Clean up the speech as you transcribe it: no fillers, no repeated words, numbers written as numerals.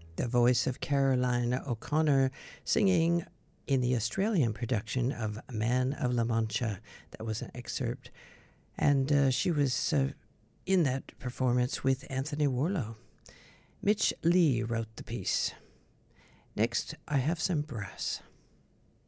The voice of Caroline O'Connor singing in the Australian production of Man of La Mancha. That was an excerpt. And she was in that performance with Anthony Warlow. Mitch Lee wrote the piece. Next, I have some brass.